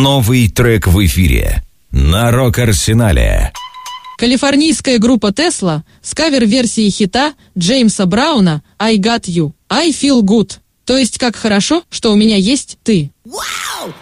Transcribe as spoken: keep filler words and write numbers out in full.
Новый трек в эфире на Рок-Арсенале. Калифорнийская группа Tesla с кавер-версией хита Джеймса Брауна «I Got You», «I Feel Good», то есть как хорошо, что у меня есть ты. Wow!